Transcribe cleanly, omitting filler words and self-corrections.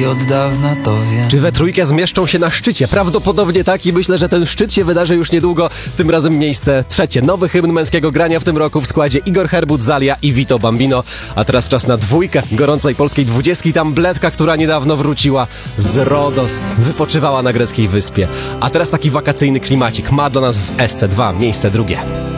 i od dawna to wiem. Czy we trójkę zmieszczą się na szczycie? Prawdopodobnie tak i myślę, że ten szczyt się wydarzy już niedługo. Tym razem miejsce trzecie. Nowy hymn męskiego grania w tym roku w składzie Igor Herbut, Zalia i Vito Bambino. A teraz czas na dwójkę gorącej polskiej dwudziestki. Tam Bledka, która niedawno wróciła z Rodos. Wypoczywała na greckiej wyspie. A teraz taki wakacyjny klimacik ma dla nas w SC2 miejsce drugie.